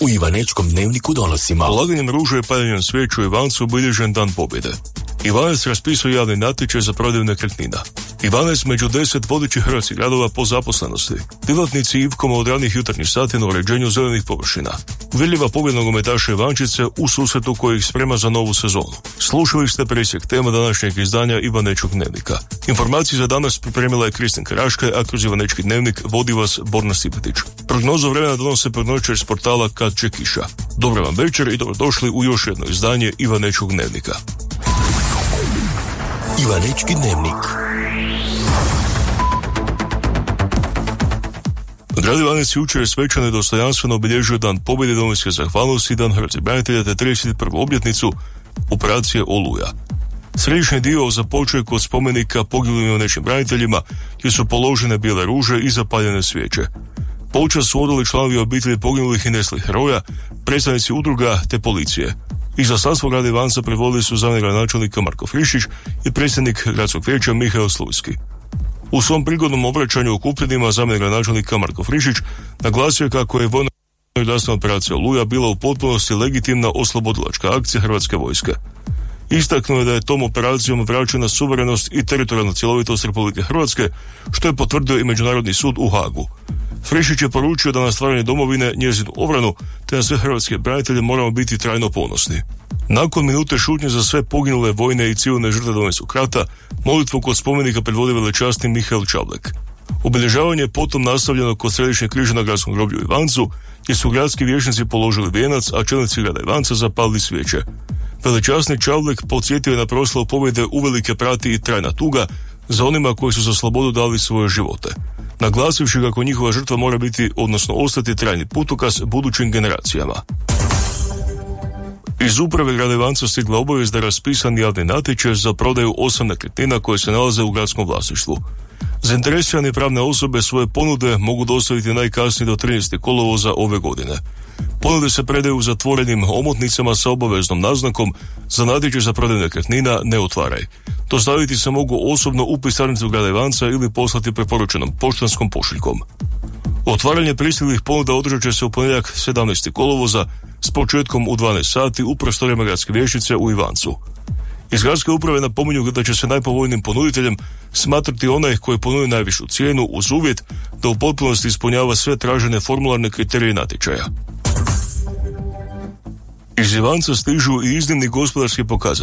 U Ivanečkom dnevniku donosimo. Polaganjem ruže i paljenjem svijeća u Ivancu obilježen dan pobjede. Ivanac raspisao javni natječaj za prodaju nekretnina. Ivanac među 10 vodećih hrvatskih gradova po zaposlenosti. Djelatnici Ivkoma od ranih jutarnjih sati na uređenju zelenih površina. Uvjerljiva pobjeda nogometaša Ivančice u susretu koji ih sprema za novu sezonu. Slušali ste presjek tema današnjeg izdanja Ivanečkog dnevnika. Informacije za danas pripremila je Kristin Karaška, a kroz Ivanečki dnevnik vodi vas Borna Stipetić. Prognozu vremena donose prognostičari s portala Kad će kiša. Dobro vam večer i dobrodošli u još jedno izdanje Ivanečkog dnevnika. Ivanečki dnevnik. Grad Ivanec jučer je svečano i dostojanstveno obilježio dan pobjede, domovinske zahvalnosti i dan hrvatskih branitelja te 31. obljetnicu operacije Oluja. Središnji dio započeo je kod spomenika poginulim Ivanečkim braniteljima gdje su položene bijele ruže i zapaljene svijeće. Počast su odali članovi obitelji poginulih i neslih heroja, predstavnici udruga te policije. Izaslanstvo grada Ivanca predvodili su zamjenik gradonačelnika Marko Friščić i predsjednik gradskog vijeća Mihael Slujski. U svom prigodnom obraćanju okupljenima zamjenik gradonačelnika Marko Friščić naglasio kako je vojna redarstvena operacija Oluja bila u potpunosti legitimna oslobodilačka akcija Hrvatske vojske. Istaknuo je da je tom operacijom vraćena suverenost i teritorijalna cjelovitost Republike Hrvatske, što je potvrdio i Međunarodni sud u Hagu. Friščić je poručio da na stvaranje domovine, njezinu obranu, te na sve hrvatske branitelje moramo biti trajno ponosni. Nakon minute šutnje za sve poginule vojne i civilne žrtve Domovinskog rata, molitvu kod spomenika predvodio velečasni Mihael Čablek. Obilježavanje je potom nastavljeno kod središnjeg križa na gradskom groblju u Ivancu, gdje su gradski vijećnici položili vijenac, a čelnici grada Ivanca zapalili svijeće. Velečasni Čablek podsjetio je na proslavu pobjede uvelike prati i trajna tuga za onima koji su za slobodu dali svoje živote, naglasivši kako njihova žrtva mora biti, odnosno ostati trajni putokaz budućim generacijama. Iz uprave grada Ivanca stigla obavijest da je raspisan javni natječaj za prodaju 8 nekretnina koje se nalaze u gradskom vlasništvu. Zainteresirane pravne osobe svoje ponude mogu dostaviti najkasnije do 13. kolovoza ove godine. Ponude se predaju u zatvorenim omotnicama sa obaveznom naznakom za natječaj za prodaju nekretnina ne otvaraj. Dostaviti se mogu osobno u pisarnicu grada Ivanca ili poslati preporučenom poštanskom pošiljkom. Otvaranje pristiglih ponuda održat će se u ponedjeljak 17. kolovoza s početkom u 12 sati u prostorijama gradske vijećnice u Ivancu. Iz gradske uprave napominju da će se najpovoljnijim ponuditeljem smatrati onaj koji ponudi najvišu cijenu uz uvjet da u potpunosti ispunjava sve tražene formularne kriterije natječaja. Iz Ivanca stižu i iznimni gospodarski pokazatelji.